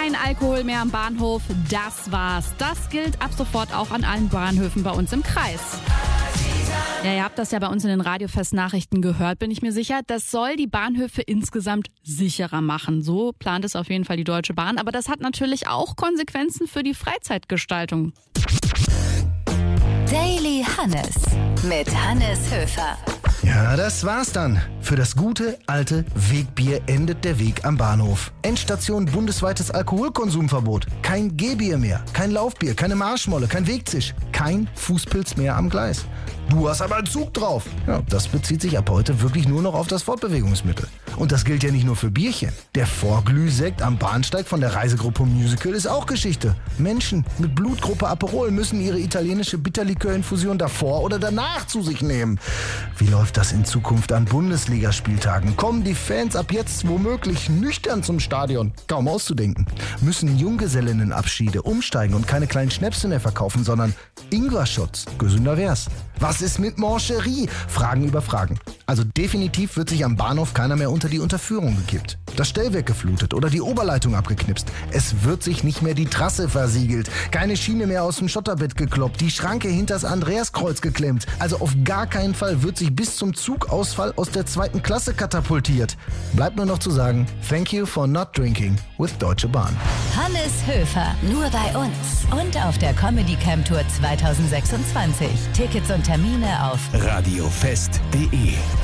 Kein Alkohol mehr am Bahnhof, das war's. Das gilt ab sofort auch an allen Bahnhöfen bei uns im Kreis. Ja, ihr habt das ja bei uns in den Radiofest-Nachrichten gehört, bin ich mir sicher. Das soll die Bahnhöfe insgesamt sicherer machen. So plant es auf jeden Fall die Deutsche Bahn. Aber das hat natürlich auch Konsequenzen für die Freizeitgestaltung. Daily Hannes mit Hannes Höfer. Ja, das war's dann. Für das gute, alte Wegbier endet der Weg am Bahnhof. Endstation bundesweites Alkoholkonsumverbot. Kein Gehbier mehr, kein Laufbier, keine Marschmolle, kein Wegzisch, kein Fußpilz mehr am Gleis. Du hast aber einen Zug drauf. Ja, das bezieht sich ab heute wirklich nur noch auf das Fortbewegungsmittel. Und das gilt ja nicht nur für Bierchen. Der Vorglühsekt am Bahnsteig von der Reisegruppe Musical ist auch Geschichte. Menschen mit Blutgruppe Aperol müssen ihre italienische Bitterlikörinfusion davor oder danach zu sich nehmen. Wie läuft das in Zukunft an Bundesligaspieltagen? Kommen die Fans ab jetzt womöglich nüchtern zum Stadion? Kaum auszudenken. Müssen Junggesellinnenabschiede umsteigen und keine kleinen Schnäpse mehr verkaufen, sondern Ingwer-Shots? Gesünder wär's. Was ist mit Mancherie? Fragen über Fragen. Also definitiv wird sich am Bahnhof keiner mehr unter die Unterführung gekippt, das Stellwerk geflutet oder die Oberleitung abgeknipst. Es wird sich nicht mehr die Trasse versiegelt, keine Schiene mehr aus dem Schotterbett gekloppt, die Schranke hinters Andreaskreuz geklemmt. Also auf gar keinen Fall wird sich bis zum Zugausfall aus der 2. Klasse katapultiert. Bleibt nur noch zu sagen, thank you for not drinking with Deutsche Bahn. Hannes Höfer, nur bei uns und auf der Comedy Camp Tour 2026. Tickets und Termine auf radiofest.de